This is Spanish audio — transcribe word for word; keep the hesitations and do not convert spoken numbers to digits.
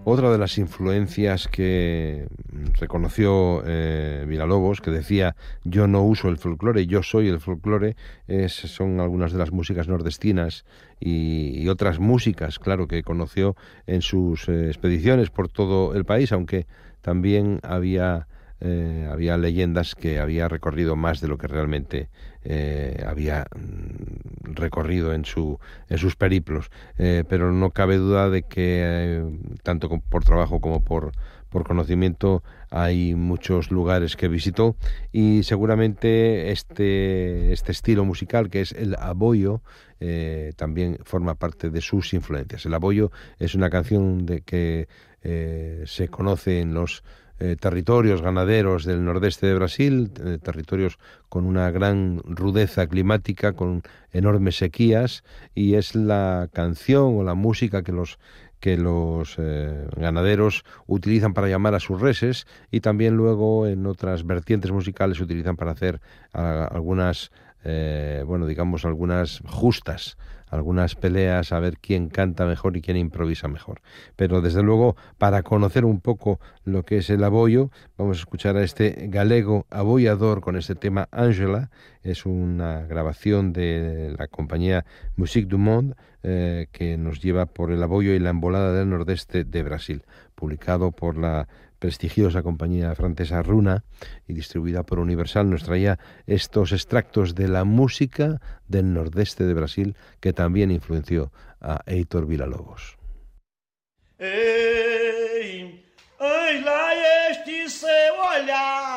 Otra de las influencias que reconoció eh, Villalobos, que decía yo no uso el folclore, yo soy el folclore, es, son algunas de las músicas nordestinas y, y otras músicas, claro, que conoció en sus eh, expediciones por todo el país, aunque también había... Eh, había leyendas que había recorrido más de lo que realmente eh, había mm, recorrido en su en sus periplos, eh, pero no cabe duda de que eh, tanto por trabajo como por por conocimiento hay muchos lugares que visitó, y seguramente este este estilo musical, que es el aboyo, eh, también forma parte de sus influencias. El aboyo es una canción de que eh, se conoce en los Eh, territorios ganaderos del nordeste de Brasil, eh, territorios con una gran rudeza climática, con enormes sequías, y es la canción o la música que los que los eh, ganaderos utilizan para llamar a sus reses, y también luego en otras vertientes musicales se utilizan para hacer a, algunas eh, bueno, digamos algunas justas, algunas peleas, a ver quién canta mejor y quién improvisa mejor. Pero desde luego, para conocer un poco lo que es el aboyo, vamos a escuchar a este galego aboyador con este tema Ángela. Es una grabación de la compañía Musique du Monde, eh, que nos lleva por el aboyo y la embolada del nordeste de Brasil, publicado por la prestigiosa compañía francesa Runa y distribuida por Universal. Nos traía estos extractos de la música del nordeste de Brasil, que también influenció a Heitor Villa-Lobos. Ei, ei lá este seu olhar